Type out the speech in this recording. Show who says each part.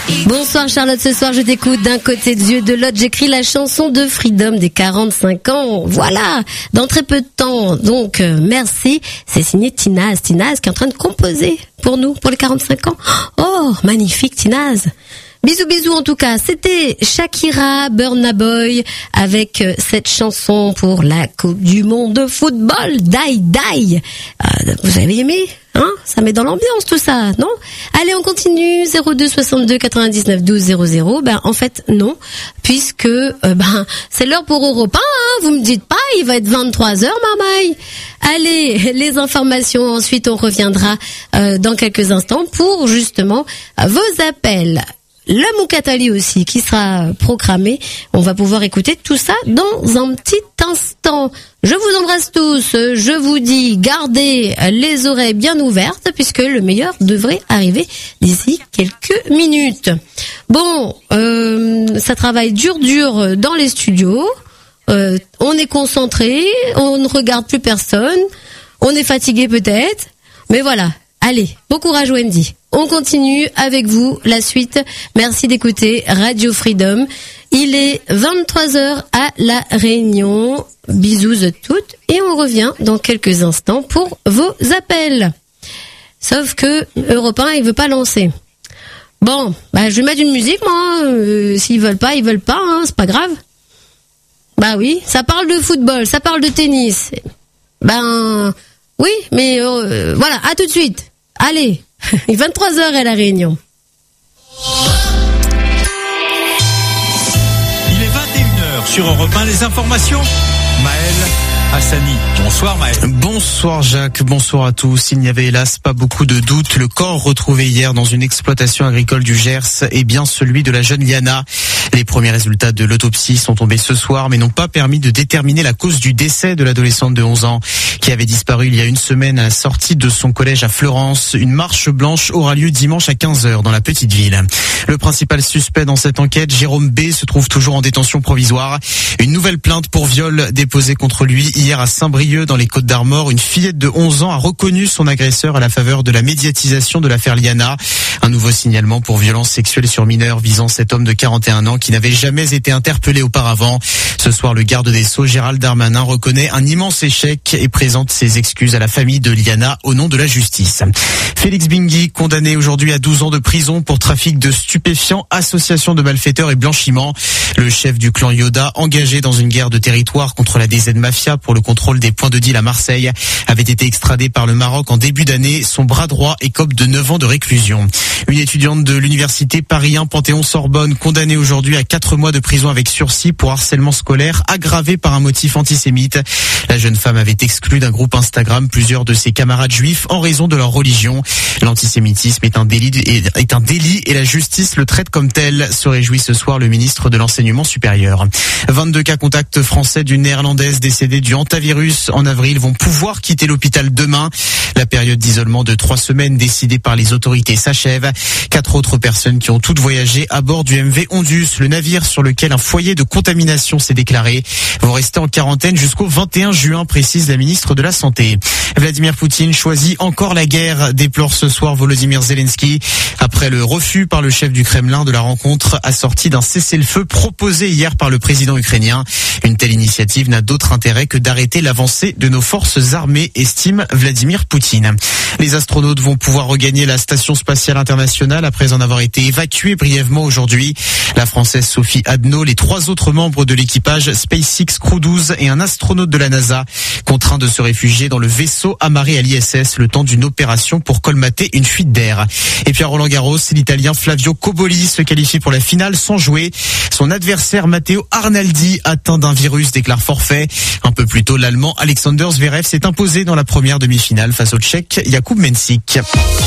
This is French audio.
Speaker 1: Bonsoir Charlotte, ce soir je t'écoute d'un côté des yeux, de l'autre j'écris la chanson de Freedom des 45 ans. Voilà, dans très peu de temps. Donc merci, c'est signé Tinaz qui est en train de composer pour nous, pour les 45 ans. Oh, magnifique Tinaz. Bisous en tout cas, c'était Shakira, Burna Boy avec cette chanson pour la Coupe du Monde de football, Die. Vous avez aimé? Ça met dans l'ambiance tout ça, non? Allez, on continue. 02 62 99 12 00. En fait non, puisque c'est l'heure pour Europe 1, Vous me dites pas, il va être 23h, marmaille. Allez, les informations. Ensuite, on reviendra dans quelques instants pour justement vos appels. Le Moukatali aussi qui sera programmé. On va pouvoir écouter tout ça dans un petit instant. Je vous embrasse tous. Je vous dis, gardez les oreilles bien ouvertes puisque le meilleur devrait arriver d'ici quelques minutes. Bon, ça travaille dur dans les studios. On est concentré, on ne regarde plus personne. On est fatigué peut-être. Mais voilà. Allez, bon courage Wendy. On continue avec vous la suite. Merci d'écouter Radio Freedom. Il est 23h à La Réunion. Bisous à toutes et on revient dans quelques instants pour vos appels. Sauf que Europe 1, il veut pas lancer. Bon, je vais mettre une musique moi. S'ils veulent pas, c'est pas grave. Oui, ça parle de football, ça parle de tennis. Oui, mais voilà, à tout de suite. Allez, il est 23h à La Réunion.
Speaker 2: Il est 21h sur Europe 1, les informations. Maël Hassani. Bonsoir Maël.
Speaker 3: Bonsoir Jacques, bonsoir à tous. Il n'y avait hélas pas beaucoup de doutes. Le corps retrouvé hier dans une exploitation agricole du Gers est bien celui de la jeune Liana. Les premiers résultats de l'autopsie sont tombés ce soir mais n'ont pas permis de déterminer la cause du décès de l'adolescente de 11 ans qui avait disparu il y a une semaine à la sortie de son collège à Fleurance. Une marche blanche aura lieu dimanche à 15h dans la petite ville. Le principal suspect dans cette enquête, Jérôme B, se trouve toujours en détention provisoire. Une nouvelle plainte pour viol déposée contre lui hier à Saint-Brieuc dans les Côtes-d'Armor. Une fillette de 11 ans a reconnu son agresseur à la faveur de la médiatisation de l'affaire Liana. Un nouveau signalement pour violence sexuelle sur mineur visant cet homme de 41 ans qui n'avait jamais été interpellé auparavant. Ce soir, le garde des Sceaux, Gérald Darmanin, reconnaît un immense échec et présente ses excuses à la famille de Liana au nom de la justice. Félix Bingui, condamné aujourd'hui à 12 ans de prison pour trafic de stupéfiants, association de malfaiteurs et blanchiment. Le chef du clan Yoda, engagé dans une guerre de territoire contre la DZ Mafia pour le contrôle des points de deal à Marseille, avait été extradé par le Maroc en début d'année. Son bras droit écope de 9 ans de réclusion. Une étudiante de l'université Paris 1 Panthéon-Sorbonne, condamnée aujourd'hui à 4 mois de prison avec sursis pour harcèlement scolaire aggravé par un motif antisémite. La jeune femme avait exclu d'un groupe Instagram plusieurs de ses camarades juifs en raison de leur religion. L'antisémitisme est un délit et la justice le traite comme tel, se réjouit ce soir le ministre de l'Enseignement supérieur. 22 cas contacts français d'une néerlandaise décédée du hantavirus en avril vont pouvoir quitter l'hôpital demain. La période d'isolement de 3 semaines décidée par les autorités s'achève. 4 autres personnes qui ont toutes voyagé à bord du MV Ondus, le navire sur lequel un foyer de contamination s'est déclaré, vont rester en quarantaine jusqu'au 21 juin, précise la ministre de la Santé. Vladimir Poutine choisit encore la guerre, déplore ce soir Volodymyr Zelensky, après le refus par le chef du Kremlin de la rencontre assortie d'un cessez-le-feu proposé hier par le président ukrainien. Une telle initiative n'a d'autre intérêt que d'arrêter l'avancée de nos forces armées, estime Vladimir Poutine. Les astronautes vont pouvoir regagner la station spatiale internationale après en avoir été évacués brièvement aujourd'hui. La Française Sophie Adno, les 3 autres membres de l'équipage SpaceX Crew 12 et un astronaute de la NASA contraints de se réfugier dans le vaisseau amarré à l'ISS le temps d'une opération pour colmater une fuite d'air. Et puis à Roland-Garros, l'Italien Flavio Cobolli se qualifie pour la finale sans jouer. Son adversaire Matteo Arnaldi, atteint d'un virus, déclare forfait. Un peu plus tôt, l'Allemand Alexander Zverev s'est imposé dans la première demi-finale face au Tchèque Jakub Mensik.